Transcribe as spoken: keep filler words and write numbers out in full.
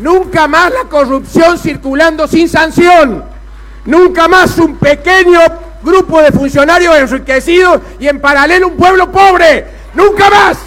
Nunca más la corrupción circulando sin sanción. Nunca más un pequeño grupo de funcionarios enriquecidos y en paralelo un pueblo pobre. ¡Nunca más!